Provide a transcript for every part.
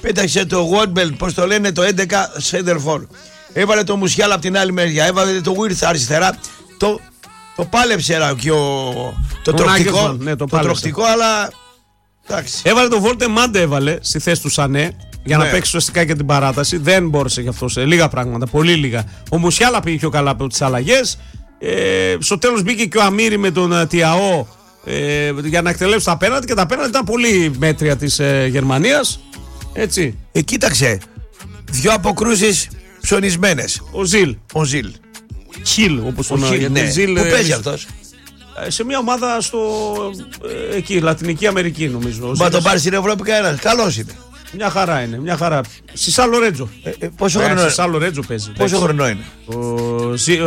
Πέταξε το Γουόντμπελ, πώς το λένε, το 11 Σέντερφορ. Έβαλε το Μουσιάλ από την άλλη μεριά. Έβαλε το Βίρτς αριστερά. Το πάλεψε και το τροχτικό. Ναι, το τροχτικό, αλλά. Εντάξει. Έβαλε το Βόλτε Μάντε, έβαλε στη θέση του Σανέ για να παίξει ουσιαστικά και την παράταση. Δεν μπόρεσε γι' αυτό σε λίγα πράγματα, πολύ λίγα. Ο Μουσιάλα πήγε πιο καλά από τις αλλαγές. Στο τέλος μπήκε και ο Αμύρη με τον Τιαό για να εκτελέσει τα πέναλτι και τα πέναλτι ήταν πολύ μέτρια της Γερμανίας. Έτσι. Κοίταξε. Δυο αποκρούσεις ψωνισμένες. Ο Ζιλ. Χιλ, όπως τον λέγεται. Ναι. Πού παίζει αυτός? Σε μια ομάδα εκεί, Λατινική Αμερική νομίζω. Μα τον πάρει στην Ευρώπη κανένας? Καλός είναι. Μια χαρά είναι, μια χαρά. Στη Σαν Λορέτζο. Πόσο χρονό είναι? Στη Σαν Λορέτζο παίζει. Πόσο χρονό είναι? Ο Ζιλ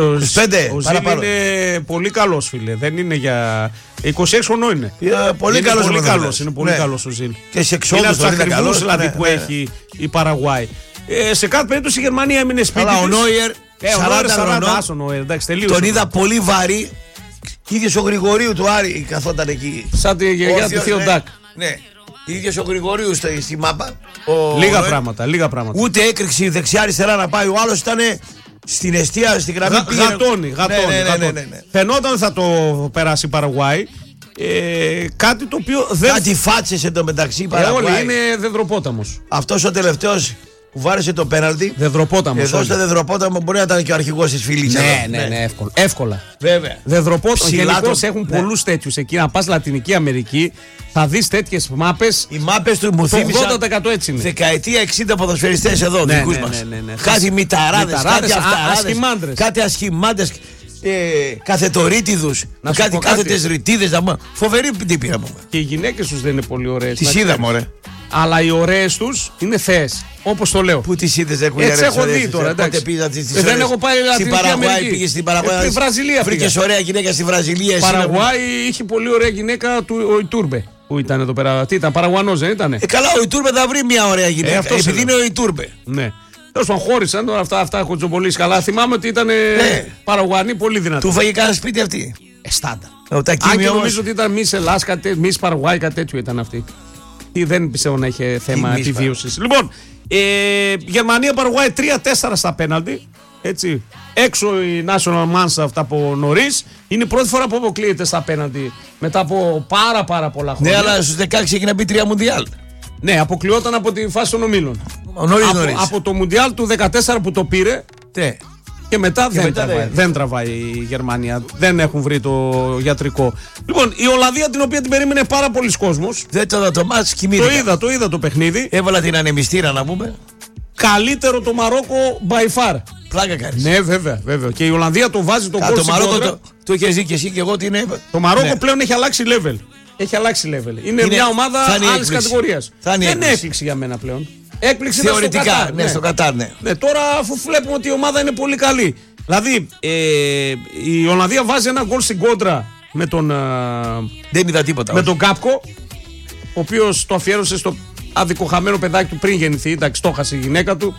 είναι πολύ καλός, φίλε. Δεν είναι για. 26 χρονών είναι. Πολύ καλός. Είναι πολύ καλός ο Ζιλ. Και σε εξόδους είναι ακριβώς δηλαδή που έχει η Παραγουάη. Σε κάθε περίπτωση η Γερμανία έμεινε σπίτι. Αλλά ο Νόιερ 40 χρονών. Τον είδα πολύ βαρύ. Ίδιος ο Γρηγορίου του Άρη καθόταν εκεί. Σαν τη γιαγιά του Θείου Ντάκ. Ναι. Ίδιος ο Γρηγορίου στη μάπα. Λίγα πράγματα. Ούτε έκρηξη δεξιά-αριστερά να πάει. Ο άλλος ήταν στην εστία, στη γραμμή. Γατώνει. Φαινόταν θα το περάσει η Παραγουάη. Κάτι το οποίο δεν. Κάτι φάτσες εντωμεταξύ η Παραγουάη. Όλοι είναι δεδροπόταμος. Αυτός ο τελευταίος που βάρεσε το πέναλτι. Δεδροπόταμος. Εδώ στο δεδροπόταμο μπορεί να ήταν και ο αρχηγός της φίλης. Ναι, εύκολα. Βέβαια. Δεδροπόταμος. Γενικώς έχουν πολλούς τέτοιους εκεί. Να πας Λατινική Αμερική, θα δεις τέτοιες μάπες. Οι μάπες του μου θύμισαν 80% έτσι είναι. Δεκαετία 60 ποδοσφαιριστές εδώ, δικούς μας. Κάτι μηταράδες, κάτι αυταράδες, κάτι ασχημάντες. Καθετορίτιδους, κάτι κάθετες ρητίδες. Φοβερή τύπη. Και οι γυναίκες τους δεν είναι πολύ ωραίες. Τις είδαμε, ωραία. Αλλά οι ωραίες τους είναι θέες. Όπως το λέω. Πού τις είδες, έχουν έτσι έχω δει τώρα. Δεν έχω πάει στην Παραγουάη. Πήγε στην Παραγουάη. Στη Βραζιλία. Βρήκες ωραία γυναίκα στη Βραζιλία. Η Παραγουάη είχε πολύ ωραία γυναίκα ο Ιτούρμπε. Που ήταν εδώ πέρα. Τι ήταν, Παραγουανός δεν ήτανε? Καλά, ο Ιτούρμπε θα βρει μια ωραία γυναίκα. Επειδή είναι ο Ιτούρμπε. Ναι. Τέλος πάντων, χώρισαν τώρα αυτά έχω τζομπολίσει καλά. Θυμάμαι ότι ήταν Παραγουανοί πολύ δυνατοί. Του φάγε κανένα σπίτι αυτή. Στάντα. Αν και νομίζω ότι ήταν μη Ελλάς, μη Παραγουάη, κάτι τέτοιο ήταν αυτή. Δεν πιστεύω να είχε θέμα επιβίωσης. Λοιπόν, Γερμανία Παραγουάη 3-4 στα πέναλτι. Έτσι. Έξω η National Mansa αυτά από νωρίς. Είναι η πρώτη φορά που αποκλείεται στα πέναλτι μετά από πάρα πολλά χρόνια. Ναι, αλλά στους 16 έχει να μπει 3 Μουντιάλ. Ναι, αποκλειόταν από τη φάση των ομίλων. Από το Μουντιάλ του 14 που το πήρε. Ναι. Και μετά δεν τραβάει η Γερμανία. Δεν έχουν βρει το ιατρικό. Λοιπόν, η Ολλανδία την οποία την περίμενε πάρα πολλοί κόσμος. Δεν το είδα το μάτς, κοιμήθηκα. Το είδα το παιχνίδι. Έβαλα την ανεμιστήρα να πούμε. Καλύτερο το Μαρόκο by far. Πλάκα κάνεις. Ναι, βέβαια. Και η Ολλανδία το βάζει τον κόλ. Το Μαρόκο το έχεις δει και εσύ και εγώ τι είναι. Το Μαρόκο πλέον έχει αλλάξει level. Είναι μια ομάδα άλλης κατηγορίας. Δεν έκπληξη για μένα πλέον. Έκπληξη θεωρητικά, στο Κατάρ, ναι. Τώρα αφού βλέπουμε ότι η ομάδα είναι πολύ καλή. Δηλαδή, η Ολλανδία βάζει ένα γκολ στην κόντρα με τον. Δεν είδα τίποτα. Με τον Κάπκο, ο οποίος το αφιέρωσε στο αδικοχαμένο παιδάκι του πριν γεννηθεί. Εντάξει, το έχασε η γυναίκα του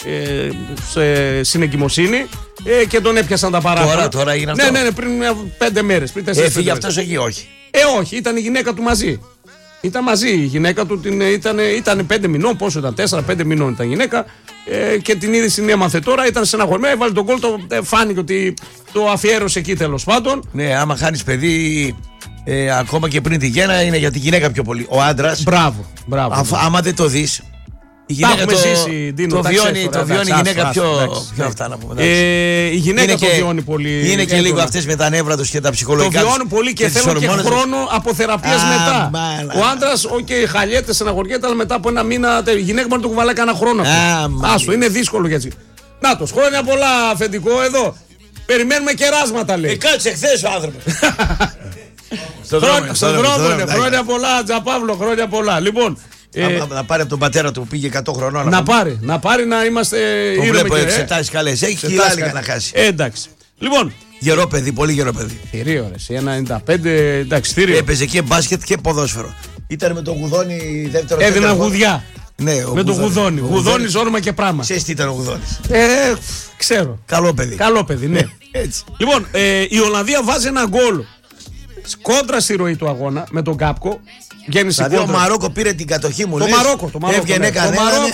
σε συνεγκυμοσύνη και τον έπιασαν τα παράπονα. Τώρα έγινε αυτό. Ναι, πριν 5 μέρες. Έφυγε αυτός εκεί, όχι. Όχι, ήταν η γυναίκα του μαζί. Ήταν μαζί η γυναίκα του, ήταν 5 μηνών, πόσο ήταν, 4-5 μηνών ήταν γυναίκα και την είδηση την έμαθε τώρα, ήταν στεναχωρημένη, έβαλε τον γκολ, φάνηκε ότι το αφιέρωσε εκεί τέλος πάντων. Ναι, άμα χάνεις παιδί, ακόμα και πριν τη γέννα είναι για τη γυναίκα πιο πολύ. Ο άντρας, μπράβο. Άμα δεν το δεις, η γυναίκα το βιώνει η γυναίκα πιο αυτά να πούμε. Η γυναίκα το βιώνει πολύ. Είναι και λίγο αυτές με τα νεύρα τους και τα ψυχολογικά. Το βιώνουν πολύ και θέλουν και χρόνο από θεραπείας μετά. Ο άντρας, χαλιέται, στεναχωριέται, αλλά μετά από ένα μήνα η γυναίκα μπορεί να το κουβαλάει κανένα χρόνο. Άστο, είναι δύσκολο για έτσι. Νάτος, χρόνια πολλά αφεντικό εδώ. Περιμένουμε κεράσματα λέει. Κάτσε χθες ο άνθρωπος. Στον δρόμο είναι. Χρόνια πολλά, Τζαπαύλο, χρόνια πολλά. Λοιπόν. Να πάρει από τον πατέρα του που πήγε 100 χρονών. Να πάρει να είμαστε. Το βλέπω εξετάσεις καλές. Έχει κιλά να χάσει. Εντάξει. Λοιπόν. Γερό παιδί, πολύ γερό παιδί. Θηρίο ρε, 1,95, εντάξει, θηρίο. Έπαιζε και μπάσκετ και ποδόσφαιρο. Ήταν με τον Γουδόνι δεύτερο. Έδινα γουδιά. Ναι, με τον Γουδόνι. Γουδόνις όνομα και πράγμα. Ξέρεις τι ήταν ο Γουδόνις? Ξέρω. Καλό παιδί, ναι. Έτσι. Λοιπόν, η Ολλανδία βάζει ένα γκολ κόντρα στη ροή του αγώνα με τον Κάπκο. Δηλαδή ο Μαρόκο πήρε την κατοχή μου. Το Μαρόκο.